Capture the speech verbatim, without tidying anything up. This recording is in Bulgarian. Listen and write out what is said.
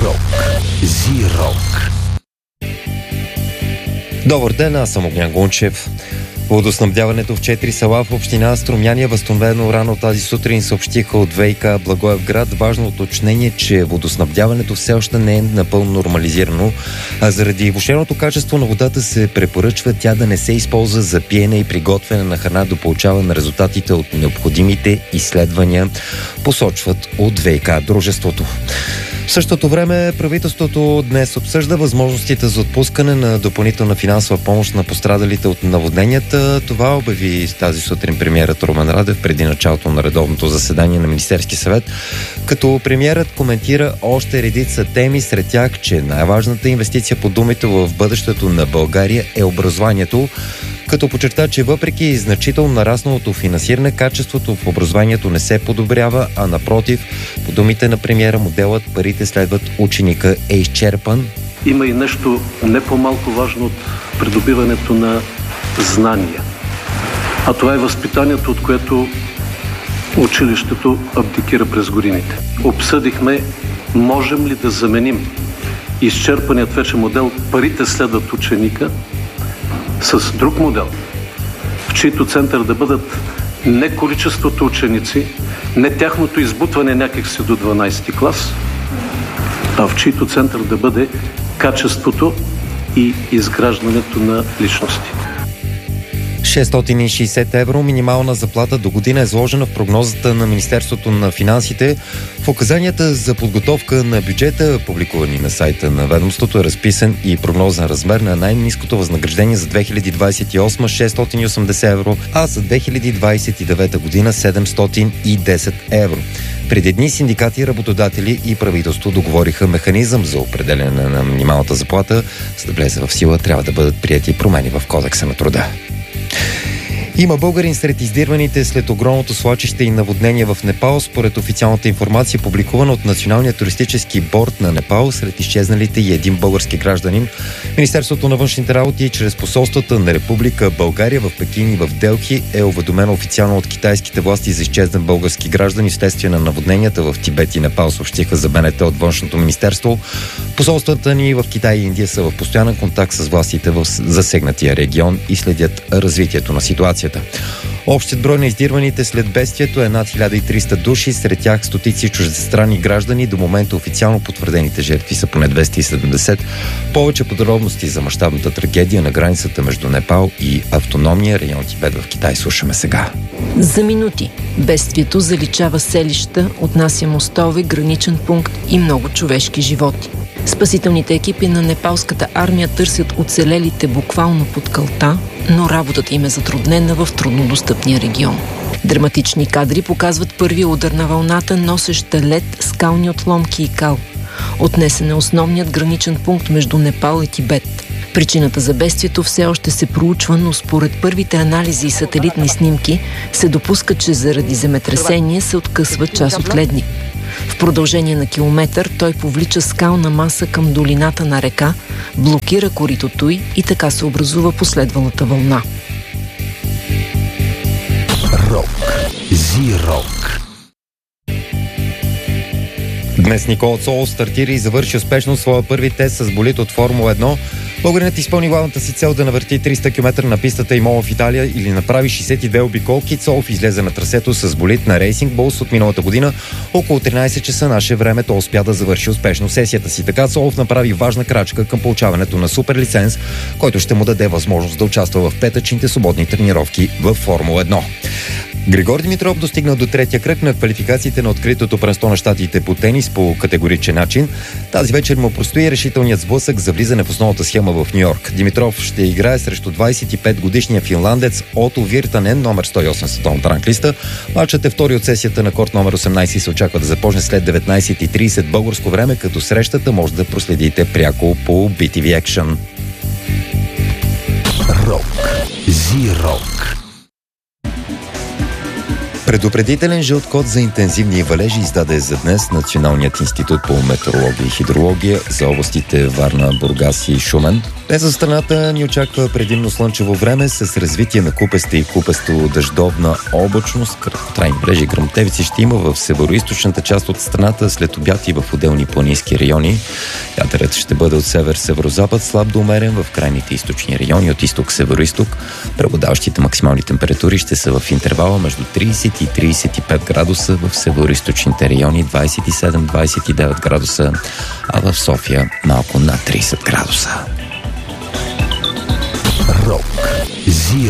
Рок. Зи-рок. Добър ден, аз съм Огнян Гунчев. Водоснабдяването в четири села в община Струмяни е възстановено рано тази сутрин, съобщиха от ВиК Благоевград. Важно уточнение, че водоснабдяването все още не е напълно нормализирано, а заради влошеното качество на водата се препоръчва тя да не се използва за пиене и приготвяне на храна до получаване на резултатите от необходимите изследвания, посочват от ВиК дружеството. В същото време правителството днес обсъжда възможностите за отпускане на допълнителна финансова помощ на пострадалите от наводненията. Това обяви тази сутрин премиерът Румен Радев преди началото на редовното заседание на Министерския съвет, като премиерът коментира още редица теми, сред тях, че най-важната инвестиция по думите в бъдещето на България е образованието, като подчерта, че въпреки значително нарасналото финансиране, качеството в образованието не се подобрява, а напротив, по думите на премиера, моделът парите следват ученика е изчерпан. Има и нещо не по-малко важно от придобиването на знания. А това е възпитанието, от което училището абдикира през годините. Обсъдихме, можем ли да заменим изчерпаният вече модел парите следват ученика с друг модел, в чийто център да бъдат не количеството ученици, не тяхното избутване някакси до дванадесети клас, а в чийто център да бъде качеството и изграждането на личности. шестстотин и шейсет евро минимална заплата до година е заложена в прогнозата на Министерството на финансите. В указанията за подготовка на бюджета, публикувани на сайта на ведомството, е разписан и прогнозен размер на най-ниското възнаграждение за две хиляди двадесет и осма – шестстотин и осемдесет евро, а за две хиляди двадесет и девета година седемстотин и десет евро. Преди дни синдикати, работодатели и правителство договориха механизъм за определяне на минималната заплата. За да влезе в сила, трябва да бъдат приети промени в Кодекса на труда. Има българин сред издирваните след огромното свлачище и наводнение в Непал. Според официалната информация, публикувана от Националния туристически борд на Непал, сред изчезналите и един български гражданин. Министерството на външните работи чрез посолствата на Република България в Пекин и в Делхи е уведомено официално от китайските власти за изчезнат български граждани вследствие на наводненията в Тибет и Непал, съобщиха за БНТ от Външното министерство. Посолствата ни в Китай и Индия са в постоянен контакт с властите в засегнатия регион и следят развитието на ситуацията. Общият брой на издирваните след бедствието е над хиляда и триста души, сред тях стотици чуждестранни граждани. До момента официално потвърдените жертви са поне двеста и седемдесет. Повече подробности за мащабната трагедия на границата между Непал и автономния район Тибет в Китай слушаме сега. За минути бедствието заличава селища, отнася мостове, граничен пункт и много човешки животи. Спасителните екипи на непалската армия търсят оцелелите буквално под калта, но работата им е затруднена в труднодостъпния регион. Драматични кадри показват първия удар на вълната, носеща лед, скални отломки и кал. Отнесен е основният граничен пункт между Непал и Тибет. Причината за бедствието все още се проучва, но според първите анализи и сателитни снимки се допуска, че заради земетресение се откъсва част от ледник. В продължение на километър той повлича скална маса към долината на река, блокира коритото й и така се образува последвалата вълна. Рок. Зи-рок. Днес Никола Цолов стартира и завърши успешно своя първи тест с болид от Формула едно. Българинът изпълни главната си цел да навърти триста километра на пистата Имола в Италия или направи шейсет и две обиколки. Цолов излезе на трасето с болид на Racing Bulls от миналата година. Около тринадесет часа наше време той успя да завърши успешно сесията си. Така Цолов направи важна крачка към получаването на супер лиценз, който ще му даде възможност да участва в петъчните свободни тренировки в Формула едно. Григор Димитров достигна до третия кръг на квалификациите на откритото първенство на щатите по тенис по категоричен начин. Тази вечер му предстои решителният сблъсък за влизане в основната схема в Нью-Йорк. Димитров ще играе срещу двадесет и пет годишния финландец Ото Виртанен, номер сто и осем в световната ранглиста. Матчът е втори от сесията на корт номер осемнадесет и се очаква да започне след деветнадесет и тридесет българско време, като срещата може да проследите пряко по би ти ви Action. Рок. Зи-рок. Предупредителен жълт код за интензивни валежи издаде за днес Националният институт по метеорология и хидрология за областите Варна, Бургас и Шумен. Днес за страната ни очаква предимно слънчево време с развитие на купеста и купесто-дъждовна облачност. Краткотрайни мрежи и гръмотевици ще има в североизточната част от страната, след обяд и в отделни планински райони. Вятърът ще бъде от север-северозапад, слаб до умерен в крайните източни райони, от изток-североизток. Преобладаващите максимални температури ще са в интервала между трийсет и трийсет и пет градуса, в североизточните райони двайсет и седем до двайсет и девет градуса, а в София малко над трийсет градуса. Рок. Зиро.